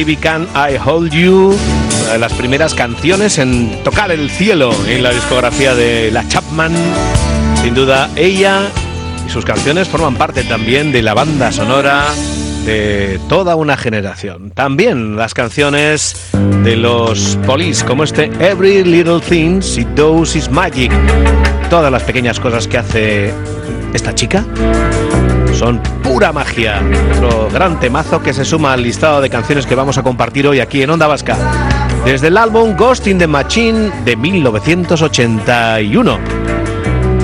Baby Can I Hold You, una de las primeras canciones en tocar el cielo en la discografía de la Chapman. Sin duda, ella y sus canciones forman parte también de la banda sonora de toda una generación. También las canciones de los Police, como este Every Little Thing She Does Is Magic. Todas las pequeñas cosas que hace esta chica son pura magia. Otro gran temazo que se suma al listado de canciones que vamos a compartir hoy aquí en Onda Vasca, desde el álbum Ghost in the Machine de 1981.